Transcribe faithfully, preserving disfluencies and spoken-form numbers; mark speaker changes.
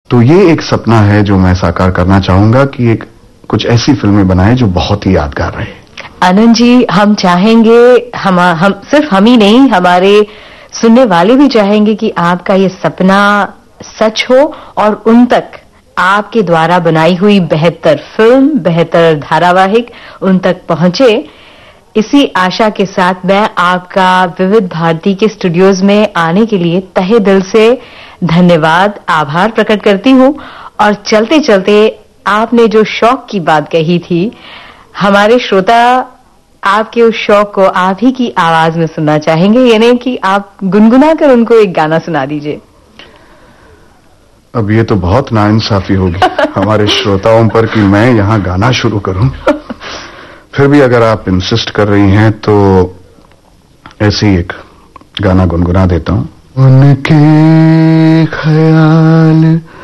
Speaker 1: तो ये एक सपना है जो मैं साकार करना चाहूंगा कि एक कुछ ऐसी फिल्में बनाए जो बहुत ही यादगार रहे।
Speaker 2: आनंद जी, हम चाहेंगे, हम हम सिर्फ हम ही नहीं, हमारे सुनने वाले भी चाहेंगे कि आपका ये सपना सच हो और उन तक आपके द्वारा बनाई हुई बेहतर फिल्म, बेहतर धारावाहिक उन तक पहुंचे। इसी आशा के साथ मैं आपका विविध भारती के स्टूडियोज में आने के लिए तहे दिल से धन्यवाद, आभार प्रकट करती हूं। और चलते चलते आपने जो शौक की बात कही थी, हमारे श्रोता आपके उस शौक को आप ही की आवाज में सुनना चाहेंगे, यानी कि आप गुनगुना कर उनको एक गाना सुना दीजिए।
Speaker 1: अब ये तो बहुत नाइंसाफी होगी हमारे श्रोताओं पर कि मैं यहाँ गाना शुरू करूं। फिर भी अगर आप इंसिस्ट कर रही हैं तो ऐसे ही एक गाना गुनगुना देता हूं। उनके ख्याल